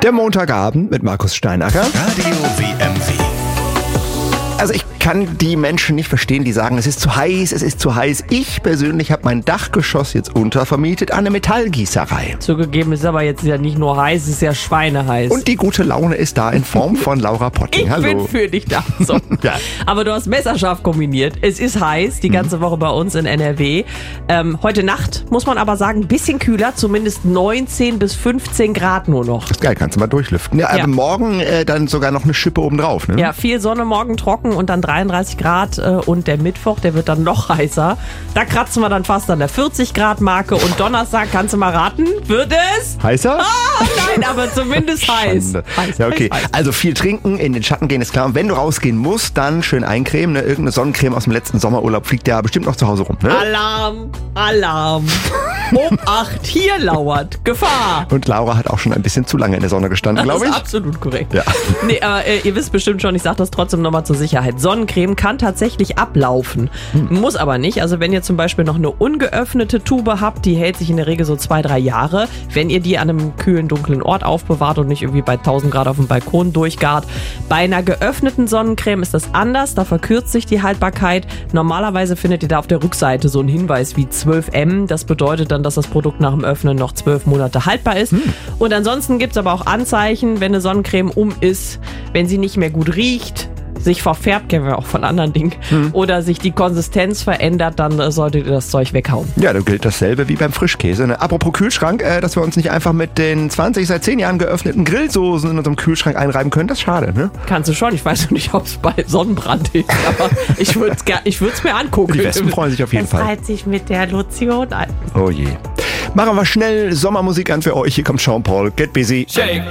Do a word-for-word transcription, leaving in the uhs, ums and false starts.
Der Montagabend mit Markus Steinacker. Radio W M W. Also ich kann die Menschen nicht verstehen, die sagen, es ist zu heiß, es ist zu heiß. Ich persönlich habe mein Dachgeschoss jetzt untervermietet an eine Metallgießerei. Zugegeben ist aber jetzt ja nicht nur heiß, es ist ja schweineheiß. Und die gute Laune ist da in Form von Laura Potting. ich Hallo. bin für dich da. So. Ja. Aber du hast messerscharf kombiniert. Es ist heiß, die ganze Woche bei uns in N R W. Ähm, heute Nacht muss man aber sagen, ein bisschen kühler, zumindest neunzehn bis fünfzehn Grad nur noch. Das ist geil, kannst du mal durchlüften. Ja, Ja. aber morgen äh, dann sogar noch eine Schippe obendrauf. Ne? Ja, viel Sonne, morgen trocken und dann dreiunddreißig Grad äh, und der Mittwoch, der wird dann noch heißer. Da kratzen wir dann fast an der vierzig Grad Marke und Donnerstag, kannst du mal raten, wird es? Heißer? Ah, nein, aber zumindest heiß. Schande. heiß. Ja, okay. heiß, heiß. Also viel trinken, in den Schatten gehen ist klar. Und wenn du rausgehen musst, dann schön eincremen. Ne? Irgendeine Sonnencreme aus dem letzten Sommerurlaub fliegt ja bestimmt noch zu Hause rum. Ne? Alarm, Alarm. Obacht, hier lauert Gefahr. Und Laura hat auch schon ein bisschen zu lange in der Sonne gestanden, Das glaube ist ich. absolut korrekt. Ja. Nee, aber äh, ihr wisst bestimmt schon, ich sage das trotzdem nochmal zur Sicherheit. Sonnencreme kann tatsächlich ablaufen. Hm. Muss aber nicht. Also wenn ihr zum Beispiel noch eine ungeöffnete Tube habt, die hält sich in der Regel so zwei, drei Jahre. Wenn ihr die an einem kühlen, dunklen Ort aufbewahrt und nicht irgendwie bei tausend Grad auf dem Balkon durchgart. Bei einer geöffneten Sonnencreme ist das anders. Da verkürzt sich die Haltbarkeit. Normalerweise findet ihr da auf der Rückseite so einen Hinweis wie zwölf Milliliter. Das bedeutet dann, dass das Produkt nach dem Öffnen noch zwölf Monate haltbar ist. Hm. Und ansonsten gibt es aber auch Anzeichen, wenn eine Sonnencreme um ist, wenn sie nicht mehr gut riecht, sich verfärbt, kennen wir auch von anderen Dingen, hm. oder sich die Konsistenz verändert, dann äh, solltet ihr das Zeug weghauen. Ja, da gilt dasselbe wie beim Frischkäse. Ne? Apropos Kühlschrank, äh, dass wir uns nicht einfach mit den zwanzig, seit zehn Jahren geöffneten Grillsoßen in unserem Kühlschrank einreiben können, das ist schade, ne? Kannst du schon, ich weiß noch nicht, ob es bei Sonnenbrand ist, aber ich würde es ich würd's mir angucken. Die Wespen freuen sich auf jeden es Fall. reiht sich mit der Lotion ein. Oh je. Machen wir schnell Sommermusik an für euch. Hier kommt Sean Paul. Get busy. Shake